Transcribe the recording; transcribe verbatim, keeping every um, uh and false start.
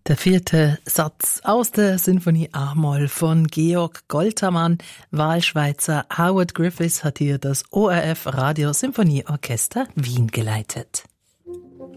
Der vierte Satz aus der Sinfonie A-Moll von Georg Goltermann. Wahlschweizer Howard Griffiths hat hier das O R F Radio Sinfonieorchester Wien geleitet.